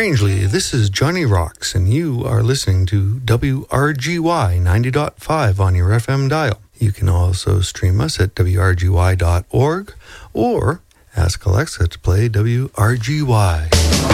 strangely, this is Johnny Rocks, and you are listening to WRGY 90.5 on your FM dial. You can also stream us at wrgy.org or ask Alexa to play WRGY.